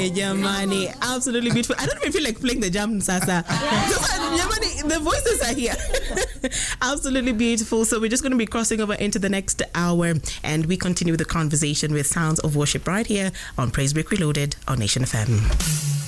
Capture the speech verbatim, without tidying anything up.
Hey, Jamani, absolutely beautiful. I don't even feel like playing the jam, Sasa. Jamani, the voices are here. Absolutely beautiful. So we're just going to be crossing over into the next hour, and we continue the conversation with Sounds of Worship right here on Praise Break Reloaded on Nation F M.